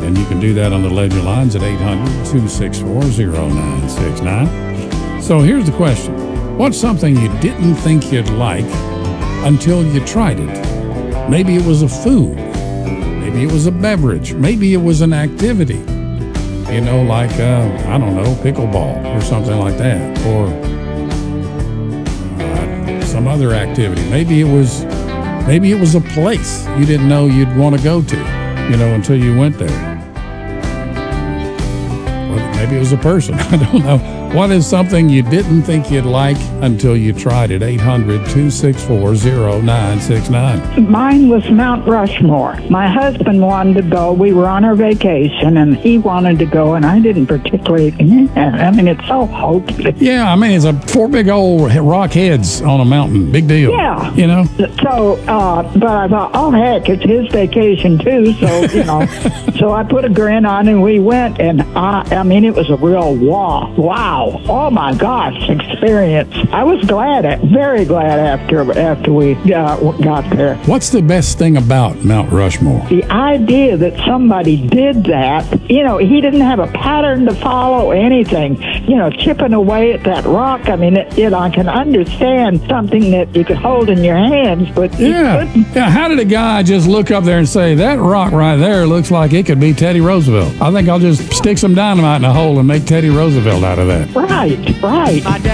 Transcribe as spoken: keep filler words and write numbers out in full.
And you can do that on the Legend lines at eight hundred, two six four, zero nine six nine. So here's the question. What's something you didn't think you'd like until you tried it? Maybe it was a food. Maybe it was a beverage. Maybe it was an activity. You know, like, uh, I don't know, pickleball or something like that. Or uh, some other activity. Maybe it was, maybe it was a place you didn't know you'd want to go to, you know, until you went there. Or maybe it was a person. I don't know. What is something you didn't think you'd like until you tried it? eight hundred, two six four, zero nine six nine. Mine was Mount Rushmore. My husband wanted to go. We were on our vacation, and he wanted to go, and I didn't particularly. I mean, it's so hokey. Yeah, I mean, it's a four big old rock heads on a mountain. Big deal. Yeah. You know? So, uh, but I thought, oh, heck, it's his vacation, too. So, you know, so I put a grin on, and we went, and I, I mean, it was a real wow. Wow. Oh, my gosh, experience. I was glad, very glad after after we uh, got there. What's the best thing about Mount Rushmore? The idea that somebody did that, you know, he didn't have a pattern to follow, anything, you know, chipping away at that rock. I mean, it, you know, I can understand something that you could hold in your hands, but yeah. you couldn't. Yeah, how did a guy just look up there and say, that rock right there looks like it could be Teddy Roosevelt? I think I'll just stick some dynamite in a hole and make Teddy Roosevelt out of that. Right, right.